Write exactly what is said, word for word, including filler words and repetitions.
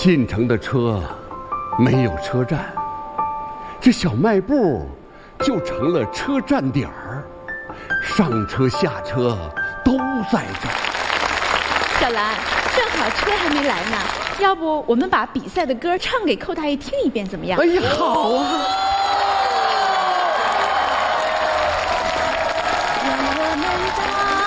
进城的车没有车站，这小卖部就成了车站点儿，上车下车都在这儿。 小兰，正好车还没来呢，要不我们把比赛的歌唱给寇大爷听一遍，怎么样？ 哎呀，好啊！